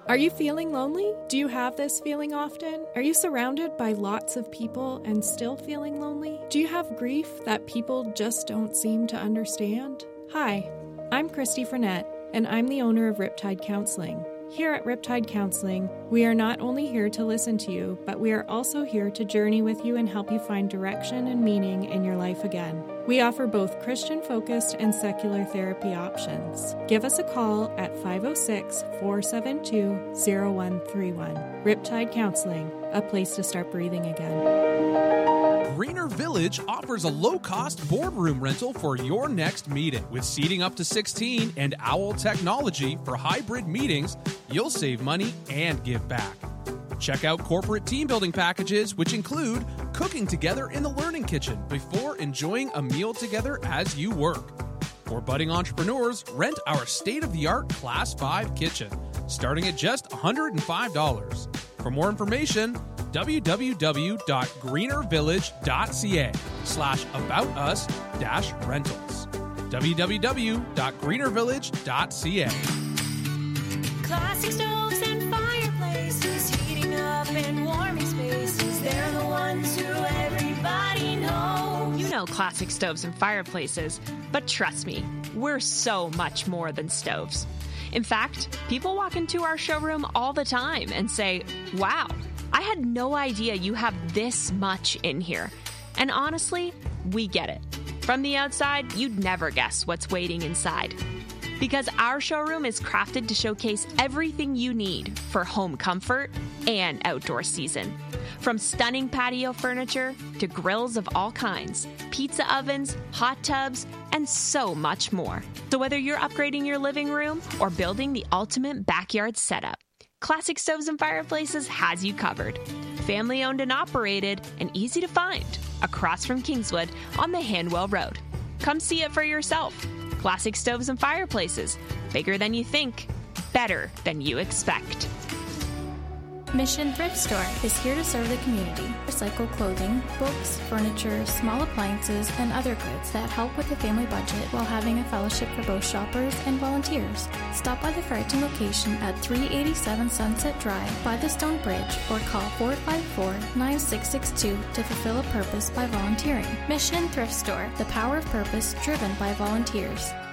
Are you feeling lonely? Do you have this feeling often? Are you surrounded by lots of people and still feeling lonely? Do you have grief that people just don't seem to understand? Hi, I'm Christy Frenette, and I'm the owner of Riptide Counseling. Here at Riptide Counseling, we are not only here to listen to you, but we are also here to journey with you and help you find direction and meaning in your life again. We offer both Christian-focused and secular therapy options. Give us a call at 506-472-0131. Riptide Counseling, a place to start breathing again. Greener Village offers a low-cost boardroom rental for your next meeting. With seating up to 16 and OWL technology for hybrid meetings, you'll save money and give back. Check out corporate team building packages, which include cooking together in the Learning Kitchen before enjoying a meal together as you work. For budding entrepreneurs, rent our state-of-the-art Class 5 kitchen, starting at just $105. For more information, www.greenervillage.ca/aboutus-rentals. www.greenervillage.ca. Classic stoves and fireplaces, heating up and warming spaces. They're the ones who everybody knows. You know classic stoves and fireplaces, but trust me, we're so much more than stoves. In fact, people walk into our showroom all the time and say, "Wow, I had no idea you have this much in here." And honestly, we get it. From the outside, you'd never guess what's waiting inside. Because our showroom is crafted to showcase everything you need for home comfort and outdoor season. From stunning patio furniture to grills of all kinds, pizza ovens, hot tubs, and so much more. So whether you're upgrading your living room or building the ultimate backyard setup, Classic Stoves and Fireplaces has you covered. Family owned and operated and easy to find across from Kingswood on the Hanwell Road. Come see it for yourself. Classic Stoves and Fireplaces. Bigger than you think, better than you expect. Mission Thrift Store is here to serve the community. Recycle clothing, books, furniture, small appliances, and other goods that help with the family budget while having a fellowship for both shoppers and volunteers. Stop by the Fredericton location at 387 Sunset Drive by the Stone Bridge or call 454-9662 to fulfill a purpose by volunteering. Mission Thrift Store, the power of purpose driven by volunteers.